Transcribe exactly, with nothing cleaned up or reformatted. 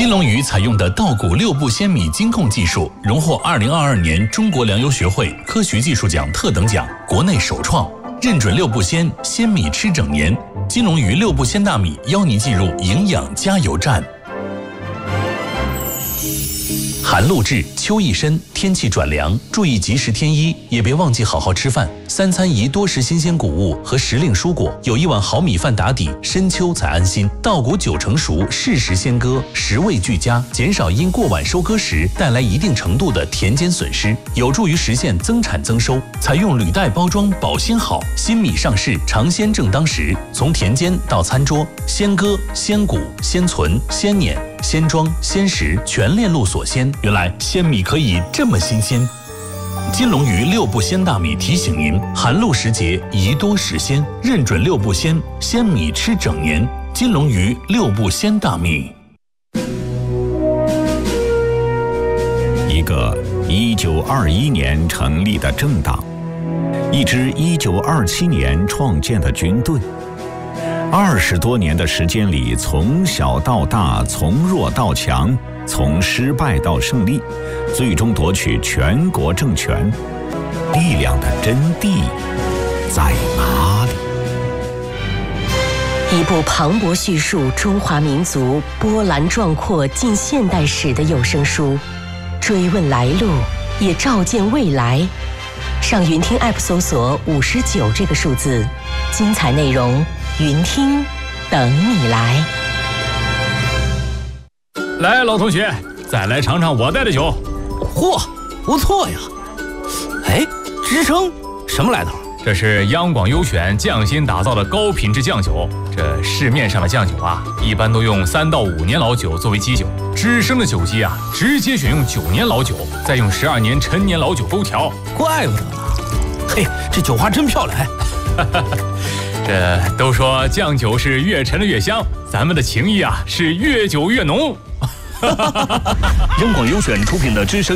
金龙鱼采用的稻谷六步鲜米精控技术，荣获二零二二年中国粮油学会科学技术奖特等奖，国内首创，认准六步鲜，鲜米吃整年。金龙鱼六步鲜大米邀您进入营养加油站。寒露至，秋意深，天气转凉，注意及时添衣，也别忘记好好吃饭。三餐宜多食新鲜谷物和时令蔬果，有一碗好米饭打底，深秋才安心。稻谷九成熟，适时鲜割，食味俱佳，减少因过晚收割时带来一定程度的田间损失，有助于实现增产增收。采用履带包装，保鲜好。新米上市，尝鲜正当时。从田间到餐桌，鲜割、鲜谷、鲜存、鲜碾、鲜装、鲜食，全链路锁鲜。原来鲜米可以这么新鲜。金龙鱼六步鲜大米提醒您：寒露时节宜多食鲜，认准六步鲜，鲜米吃整年。金龙鱼六步鲜大米。 一个一九二一年成立的政党，一支一九二七年创建的军队。二十多年的时间里，从小到大，从弱到强，从失败到胜利，最终夺取全国政权。力量的真谛在哪里？ 一部磅礴叙述中华民族波澜壮阔近现代史的有声书，追问来路，也照见未来。上云听 App 搜索五十九这个数字，精彩内容云听等你来。 来，老同学，再来尝尝我带的酒。 嚯，不错呀！哎，支撑什么来头？ 这是央广优选匠心打造的高品质酱酒。这市面上的酱酒啊，一般都用三到五年老酒作为基酒，知生的酒基啊，直接选用九年老酒，再用十二年陈年老酒勾调。 怪不得呢。嘿，这酒花真漂亮。 这都说酱酒是越陈的越香，咱们的情谊啊是越久越浓。 央广优选出品的知生